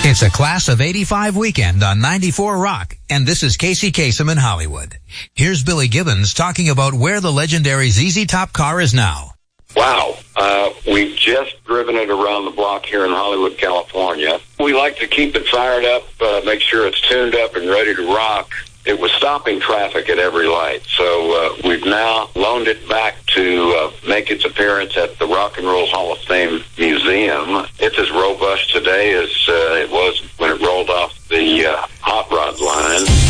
It's a Class of 85 weekend on 94 Rock, and this is Casey Kasem in Hollywood. Here's Billy Gibbons talking about where the legendary ZZ Top car is now. Wow. We've just driven it around the block here in Hollywood, California. We like to keep it fired up, make sure it's tuned up and ready to rock. It was stopping traffic at every light, so we've now loaned it back to make its appearance at the Rock and Roll Hall of Fame Museum. It's as robust today as